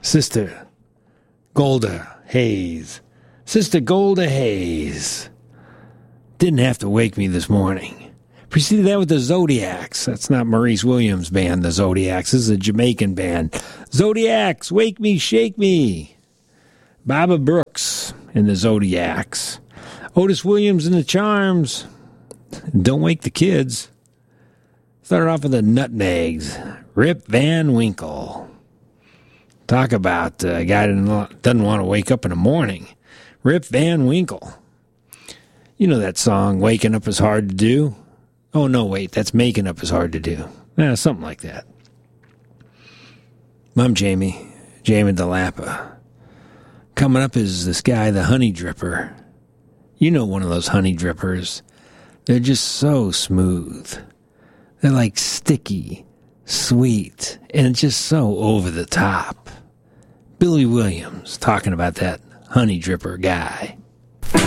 Sister Golda Hayes. Sister Golda Hayes. Didn't have to wake me this morning. Preceded that with the Zodiacs. That's not Maurice Williams' band, the Zodiacs. This is a Jamaican band. Zodiacs, wake me, shake me. Baba Brooks and the Zodiacs. Otis Williams and the Charms. Don't wake the kids. Started off with the Nutmegs. Rip Van Winkle. Talk about a guy that doesn't want to wake up in the morning. Rip Van Winkle. You know that song, Waking Up is Hard to Do? Oh, no, wait, that's Making Up is Hard to Do. Something like that. I'm Jamie DeLappa. Coming up is this guy, the Honey Dripper. You know one of those Honey Drippers. They're just so smooth. They're like sticky, sweet, and just so over the top. Billy Williams talking about that Honey Dripper guy.